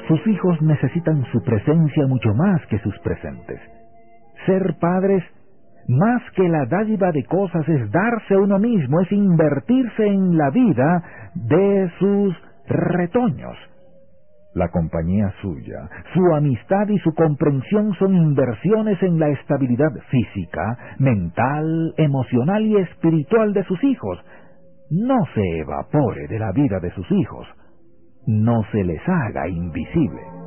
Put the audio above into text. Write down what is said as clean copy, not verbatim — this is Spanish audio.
Sus hijos necesitan su presencia mucho más que sus presentes. Ser padres, más que la dádiva de cosas, es darse uno mismo, es invertirse en la vida de sus retoños. La compañía suya, su amistad y su comprensión son inversiones en la estabilidad física, mental, emocional y espiritual de sus hijos. No se evapore de la vida de sus hijos. No se les haga invisible.